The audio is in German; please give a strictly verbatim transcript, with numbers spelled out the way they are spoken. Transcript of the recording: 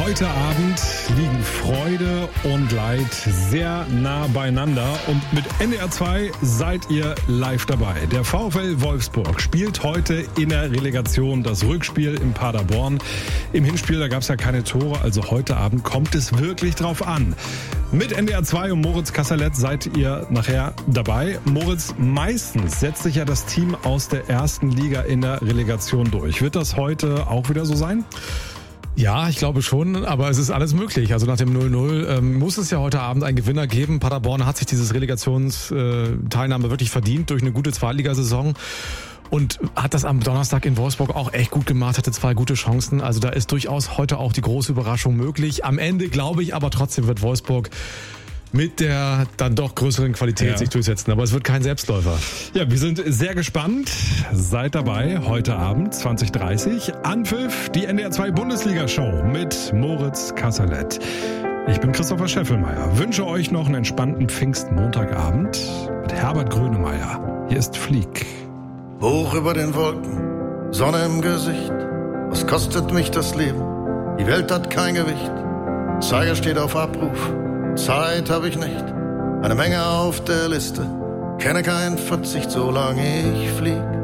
Heute Abend liegen Freude und Leid sehr nah beieinander und mit N D R zwei seid ihr live dabei. Der VfL Wolfsburg spielt heute in der Relegation das Rückspiel in Paderborn. Im Hinspiel, da gab es ja keine Tore, also heute Abend kommt es wirklich drauf an. Mit N D R zwei und Moritz Kasserlet seid ihr nachher dabei. Moritz, meistens setzt sich ja das Team aus der ersten Liga in der Relegation durch. Wird das heute auch wieder so sein? Ja, ich glaube schon, aber es ist alles möglich. Also nach dem null null ähm, muss es ja heute Abend einen Gewinner geben. Paderborn hat sich dieses Relegationsteilnahme wirklich verdient durch eine gute Zweitligasaison und hat das am Donnerstag in Wolfsburg auch echt gut gemacht, hatte zwei gute Chancen. Also da ist durchaus heute auch die große Überraschung möglich. Am Ende glaube ich aber trotzdem wird Wolfsburg mit der dann doch größeren Qualität ja. sich durchsetzen. Aber es wird kein Selbstläufer. Ja, wir sind sehr gespannt. Seid dabei heute Abend zwanzig Uhr dreißig. Anpfiff, die N D R zwei Bundesliga-Show mit Moritz Kasserlet. Ich bin Christopher Scheffelmeier. Wünsche euch noch einen entspannten Pfingstmontagabend mit Herbert Grönemeyer. Hier ist Flieg. Hoch über den Wolken, Sonne im Gesicht. Was kostet mich das Leben? Die Welt hat kein Gewicht. Zeiger steht auf Abruf. Zeit hab ich nicht, eine Menge auf der Liste. Kenne keinen Verzicht, solange ich flieg.